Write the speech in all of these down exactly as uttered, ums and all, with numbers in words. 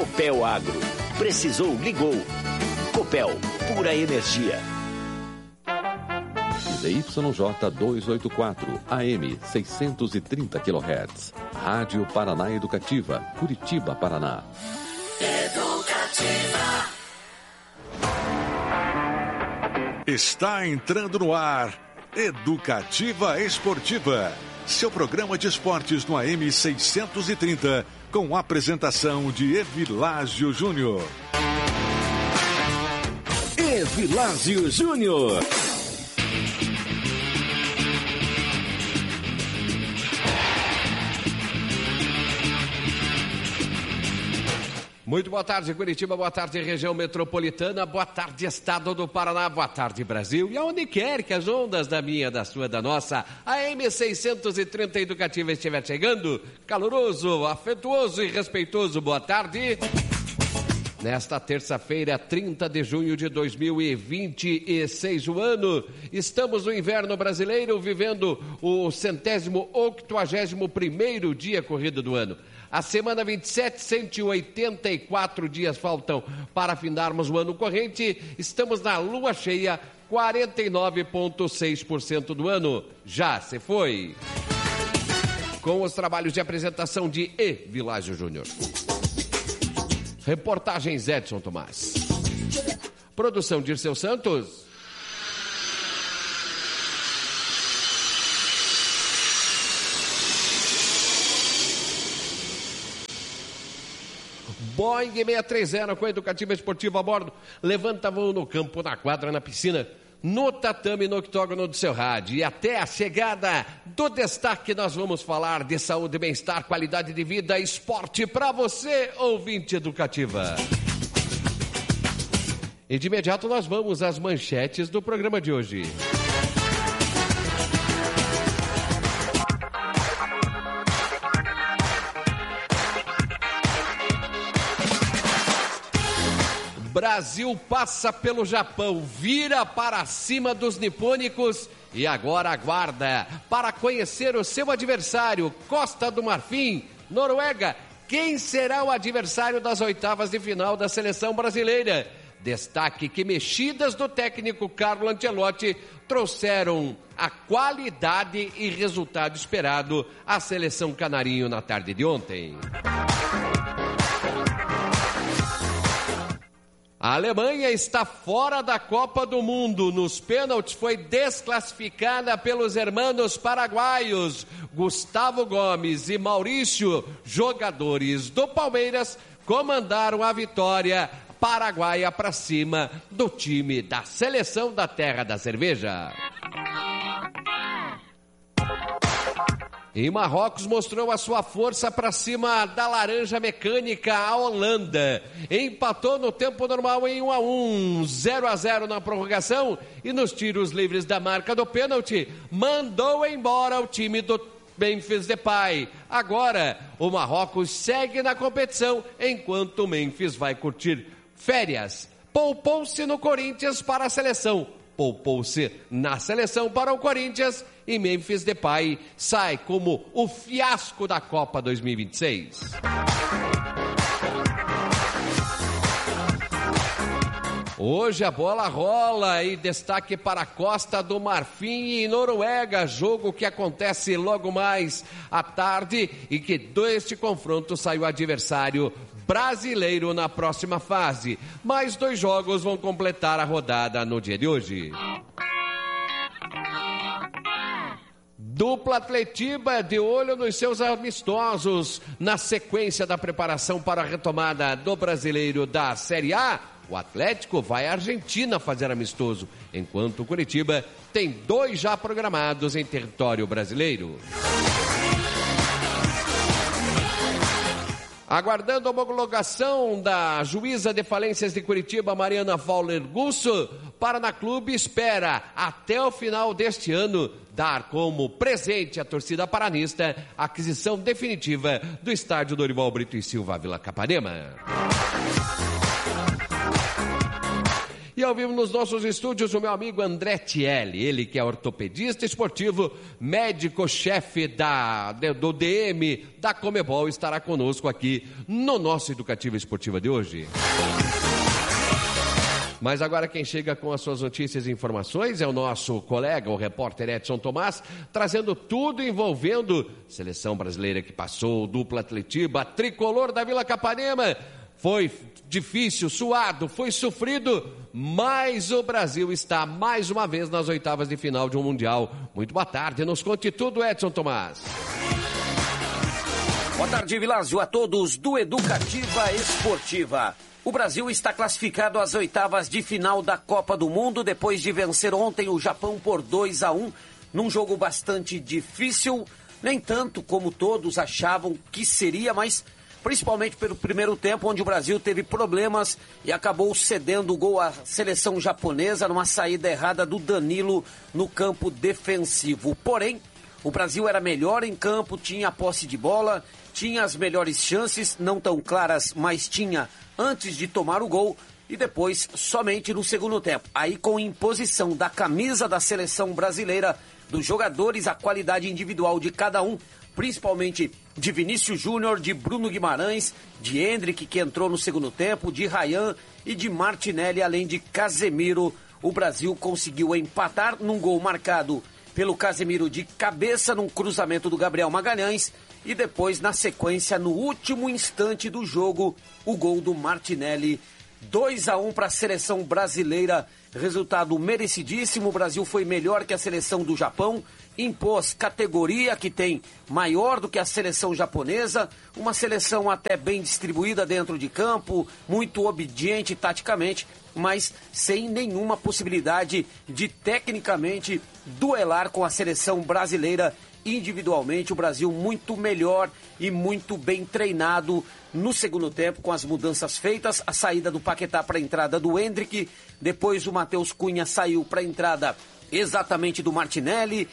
Copel Agro. Precisou, ligou. Copel, pura energia. Z Y J duzentos e oitenta e quatro, A M seiscentos e trinta quilohertz. Rádio Paraná Educativa, Curitiba, Paraná. Educativa. Está entrando no ar Educativa Esportiva, seu programa de esportes no A M seiscentos e trinta, com a apresentação de Evilásio Júnior. Evilásio Júnior. Muito boa tarde, Curitiba, boa tarde, região metropolitana, boa tarde, estado do Paraná, boa tarde, Brasil, e aonde quer que as ondas da minha, da sua, da nossa, a M seiscentos e trinta Educativa estiver chegando, caloroso, afetuoso e respeitoso, boa tarde. Nesta terça-feira, trinta de junho de dois mil e vinte e seis, o ano, estamos no inverno brasileiro, vivendo o centésimo octoagésimo primeiro dia corrido do ano. A semana vinte e sete, cento e oitenta e quatro dias faltam para findarmos o ano corrente. Estamos na lua cheia, quarenta e nove vírgula seis por cento do ano. Já se foi. Com os trabalhos de apresentação de Evilásio Júnior. Reportagens Edson Tomás. Produção Dirceu Santos. Boeing seiscentos e trinta com a Educativa Esportiva a bordo. Levanta voo no campo, na quadra, na piscina, no tatame, no octógono do seu rádio. E até a chegada do destaque, nós vamos falar de saúde, bem-estar, qualidade de vida, esporte para você, ouvinte Educativa. E de imediato nós vamos às manchetes do programa de hoje. Brasil passa pelo Japão, vira para cima dos nipônicos e agora aguarda para conhecer o seu adversário, Costa do Marfim, Noruega. Quem será o adversário das oitavas de final da seleção brasileira? Destaque que mexidas do técnico Carlo Ancelotti trouxeram a qualidade e resultado esperado à seleção canarinho na tarde de ontem. A Alemanha está fora da Copa do Mundo. Nos pênaltis foi desclassificada pelos hermanos paraguaios Gustavo Gomes e Maurício, jogadores do Palmeiras, comandaram a vitória paraguaia para cima do time da seleção da terra da cerveja. E Marrocos mostrou a sua força para cima da Laranja Mecânica, a Holanda. Empatou no tempo normal em um a um, zero a zero na prorrogação e nos tiros livres da marca do pênalti, mandou embora o time do Memphis Depay. Agora, o Marrocos segue na competição, enquanto o Memphis vai curtir férias. Poupou-se no Corinthians para a seleção. Poupou-se na seleção para o Corinthians e Memphis Depay sai como o fiasco da Copa dois mil e vinte e seis. Hoje a bola rola e destaque para a Costa do Marfim e Noruega, jogo que acontece logo mais à tarde e que deste confronto sai o adversário brasileiro na próxima fase. Mais dois jogos vão completar a rodada no dia de hoje. Dupla Atletiba de olho nos seus amistosos. Na sequência da preparação para a retomada do Brasileiro da Série A, o Atlético vai à Argentina fazer amistoso, enquanto o Curitiba tem dois já programados em território brasileiro. Aguardando a homologação da juíza de falências de Curitiba, Mariana Fowler Gusso, Paraná Clube espera até o final deste ano dar como presente à torcida paranista a aquisição definitiva do estádio Dorival Brito e Silva, Vila Capanema. E E ao vivo nos nossos estúdios, o meu amigo André Thielli, ele que é ortopedista esportivo, médico-chefe da, do D M da Comebol, estará conosco aqui no nosso Educativa Esportiva de hoje. Mas agora quem chega com as suas notícias e informações é o nosso colega, o repórter Edson Tomás, trazendo tudo envolvendo seleção brasileira que passou, dupla Atletiba, tricolor da Vila Capanema. Foi difícil, suado, foi sofrido, mas o Brasil está mais uma vez nas oitavas de final de um Mundial. Muito boa tarde, nos conte tudo, Edson Tomás. Boa tarde, Vilásio, a todos do Educativa Esportiva. O Brasil está classificado às oitavas de final da Copa do Mundo depois de vencer ontem o Japão por dois a um, num jogo bastante difícil, nem tanto como todos achavam que seria, mas principalmente pelo primeiro tempo, onde o Brasil teve problemas e acabou cedendo o gol à seleção japonesa numa saída errada do Danilo no campo defensivo. Porém, o Brasil era melhor em campo, tinha a posse de bola, tinha as melhores chances, não tão claras, mas tinha antes de tomar o gol e depois somente no segundo tempo. Aí com imposição da camisa da seleção brasileira, dos jogadores, a qualidade individual de cada um, principalmente de Vinícius Júnior, de Bruno Guimarães, de Endrick, que entrou no segundo tempo, de Ryan e de Martinelli, além de Casemiro. O Brasil conseguiu empatar num gol marcado pelo Casemiro de cabeça, num cruzamento do Gabriel Magalhães, e depois, na sequência, no último instante do jogo, o gol do Martinelli. dois a um para a seleção brasileira, resultado merecidíssimo. O Brasil foi melhor que a seleção do Japão, impôs categoria que tem maior do que a seleção japonesa, uma seleção até bem distribuída dentro de campo, muito obediente taticamente, mas sem nenhuma possibilidade de tecnicamente duelar com a seleção brasileira. Individualmente, o Brasil muito melhor e muito bem treinado no segundo tempo, com as mudanças feitas, a saída do Paquetá para a entrada do Endrick, depois o Matheus Cunha saiu para a entrada exatamente do Martinelli,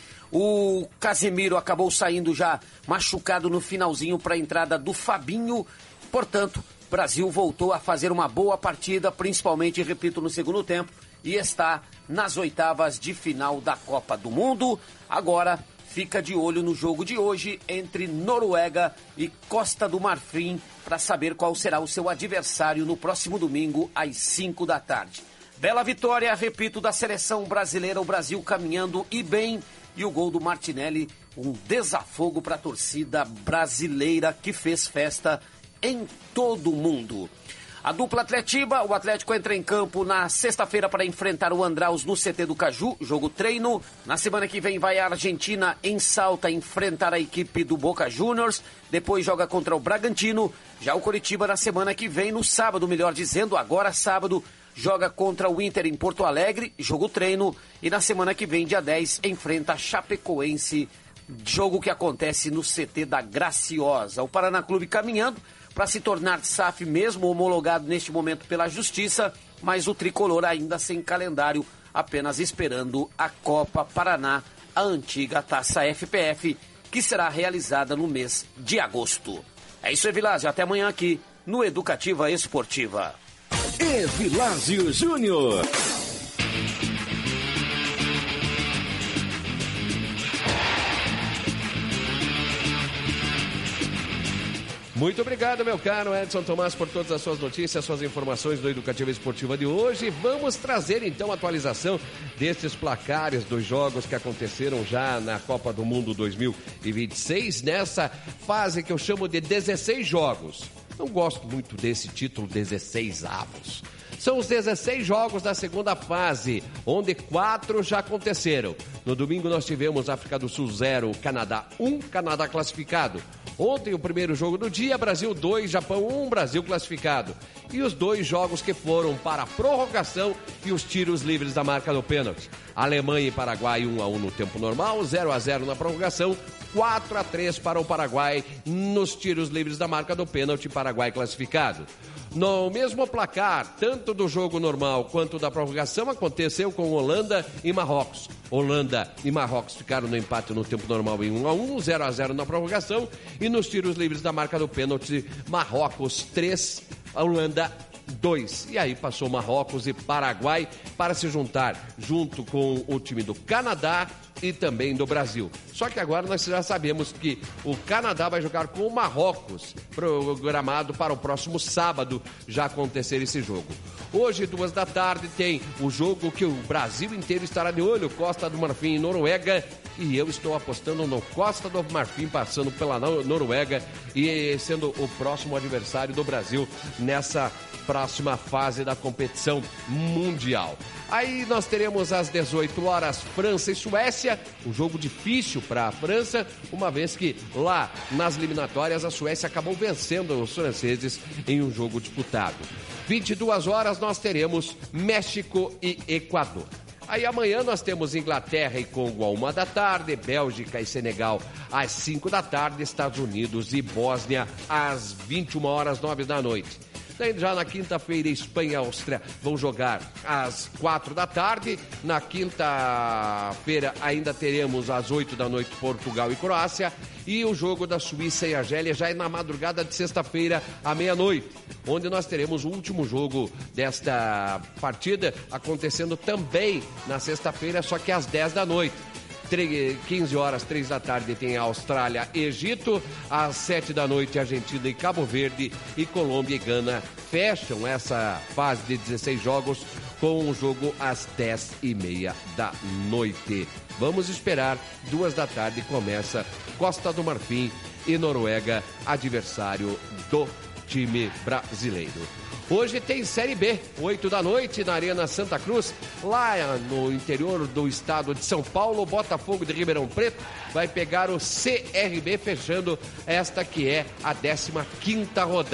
o Casemiro acabou saindo já machucado no finalzinho para a entrada do Fabinho. Portanto, o Brasil voltou a fazer uma boa partida, principalmente, repito, no segundo tempo, e está nas oitavas de final da Copa do Mundo. Agora fica de olho no jogo de hoje entre Noruega e Costa do Marfim para saber qual será o seu adversário no próximo domingo às cinco da tarde. Bela vitória, repito, da seleção brasileira, o Brasil caminhando e bem, e o gol do Martinelli, um desafogo para a torcida brasileira que fez festa em todo o mundo. A dupla Atletiba, o Atlético entra em campo na sexta-feira para enfrentar o Andraus no C T do Caju, jogo treino. Na semana que vem vai a Argentina em Salta enfrentar a equipe do Boca Juniors, depois joga contra o Bragantino. Já o Coritiba na semana que vem, no sábado, melhor dizendo, agora sábado, joga contra o Inter em Porto Alegre, jogo treino. E na semana que vem, dia dez, enfrenta a Chapecoense, jogo que acontece no C T da Graciosa. O Paraná Clube caminhando para se tornar S A F mesmo, homologado neste momento pela Justiça, mas o tricolor ainda sem calendário, apenas esperando a Copa Paraná, a antiga Taça F P F, que será realizada no mês de agosto. É isso, Evilásio, até amanhã aqui no Educativa Esportiva. Evilásio Júnior. Muito obrigado, meu caro Edson Tomás, por todas as suas notícias, suas informações do Educativa Esportiva de hoje. Vamos trazer, então, a atualização destes placares dos jogos que aconteceram já na Copa do Mundo dois mil e vinte e seis, nessa fase que eu chamo de dezesseis jogos. Não gosto muito desse título, dezesseis avos. São os dezesseis jogos da segunda fase, onde quatro já aconteceram. No domingo nós tivemos África do Sul zero, Canadá um, Canadá classificado. Ontem o primeiro jogo do dia, Brasil dois, Japão um, Brasil classificado. E os dois jogos que foram para a prorrogação e os tiros livres da marca do pênalti. Alemanha e Paraguai um a um no tempo normal, zero a zero na prorrogação, quatro a três para o Paraguai nos tiros livres da marca do pênalti, Paraguai classificado. No mesmo placar, tanto do jogo normal quanto da prorrogação, aconteceu com Holanda e Marrocos. Holanda e Marrocos ficaram no empate no tempo normal em um a um, zero a zero na prorrogação. E nos tiros livres da marca do pênalti, Marrocos três, Holanda dois. E aí passou Marrocos e Paraguai para se juntar junto com o time do Canadá e também do Brasil. Só que agora nós já sabemos que o Canadá vai jogar com o Marrocos, programado para o próximo sábado já acontecer esse jogo. Hoje, duas da tarde, tem o jogo que o Brasil inteiro estará de olho, Costa do Marfim e Noruega, e eu estou apostando no Costa do Marfim passando pela Noruega e sendo o próximo adversário do Brasil nessa próxima fase da competição mundial. Aí nós teremos às dezoito horas França e Suécia, um jogo difícil para a França, uma vez que lá nas eliminatórias a Suécia acabou vencendo os franceses em um jogo disputado. vinte e duas horas nós teremos México e Equador. Aí amanhã nós temos Inglaterra e Congo à uma da tarde, Bélgica e Senegal às cinco da tarde, Estados Unidos e Bósnia às vinte e uma horas, nove da noite. Daí já na quinta-feira, Espanha e Áustria vão jogar às quatro da tarde. Na quinta-feira ainda teremos às oito da noite Portugal e Croácia. E o jogo da Suíça e Argélia já é na madrugada de sexta-feira à meia-noite, onde nós teremos o último jogo desta partida acontecendo também na sexta-feira, só que às dez da noite. quinze horas, três da tarde tem Austrália e Egito, às sete da noite Argentina e Cabo Verde, e Colômbia e Gana fecham essa fase de dezesseis jogos com um jogo às dez e meia da noite. Vamos esperar, duas da tarde começa Costa do Marfim e Noruega, adversário do time brasileiro. Hoje tem Série B, oito da noite, na Arena Santa Cruz, lá no interior do estado de São Paulo. Botafogo de Ribeirão Preto vai pegar o C R B, fechando esta que é a décima quinta rodada.